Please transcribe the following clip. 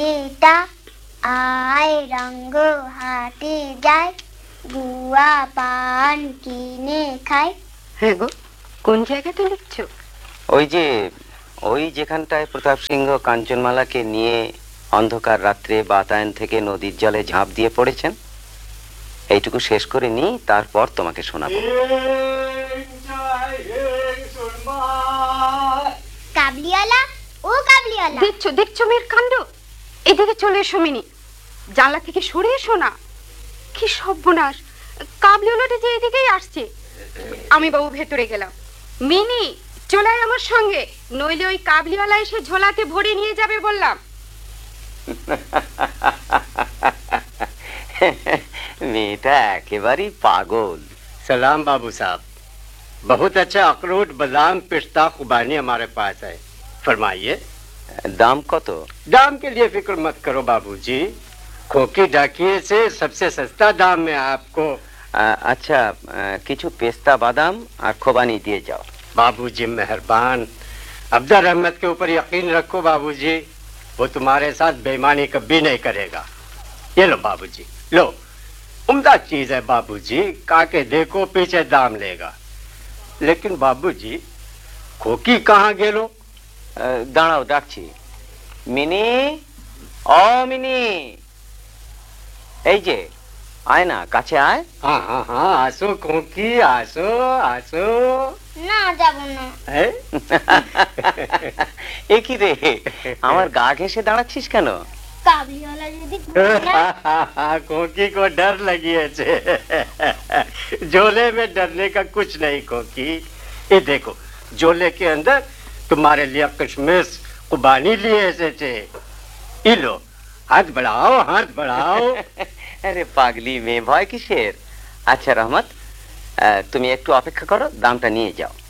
বেটা আয় রঙ্গ হাটে যায় গুয়া পান কিনে খায়। হ্যাঁ গো, কোন জায়গাটা লিখছো? ওই যেখানটায় প্রতাপ সিংহ কাঞ্চনমালাকে নিয়ে অন্ধকার রাত্রে বাতায়ন থেকে নদীর জলে ঝাঁপ দিয়ে পড়েছেন, এইটুকু শেষ করে নি, তারপর তোমাকে শোনাবো। কাবলিওয়ালা, ও কাবলিওয়ালা, দেখছো দেখছো মেয়ের কাণ্ড। এদিকে চলে এসো মিনি, জানলা থেকে সরে এসো না। কি সর্বনাশ, কাবলিওয়ালাটা যে এদিকেই আসছে। আমি বাবু ভেতরে গেলাম। মিনি চলে আয় আমার সঙ্গে, নইলে ওই কাবলিওয়ালা এসে ঝোলাতে ভরে নিয়ে যাবে বললাম। মেয়েটা একেবারেই পাগল। सलाम बाबू साहब, बहुत अच्छा अखरोट बादाम पिस्ता खुबानी हमारे पास है, फरमाइए। দাম কত? दाम के लिए फिक्र मत करो बाबूजी, खोकी डाकिए से सबसे सस्ता दाम में आपको। আচ্ছা, কিছু পেস্তা বাদাম আর খোবানি দিয়ে যাও। बाबूजी मेहरबान, अफजल अहमद के ऊपर यकीन रखो बाबूजी, वो तुम्हारे साथ बेईमानी कभी नहीं करेगा। ये लो बाबूजी, लो, उम्दा चीज है बाबूजी, काके देखो पीछे दाम लेगा। लेकिन बाबूजी खोकी कहाँ गेलो? দাঁড়াও, ডাকছি। মিনি, ও মিনি, এই যে, আয় না, কাছে আয়। हाँ हाँ हाँ, आसो खोकी, आसो आसो। না যাব না। है? এ কি রে, আমার গা ঘেঁষে দাঁড়াচ্ছিস কেন? কাবলিওয়ালা যদি ঘুরে যায়, खोकी को डर लगी है छे। झोले में डरने का कुछ नहीं खोकी, ये देखो झोले के अंदर तुम्हारे लिए कशमेश कुबानी लिए ऐसे थे। ये लो, हाथ बढ़ाओ हाथ बढ़ाओ। আরে পাগলি মেয়ে, ভয় কিসের? আচ্ছা রহমত, তুমি একটু অপেক্ষা করো, দামটা নিয়ে যাও।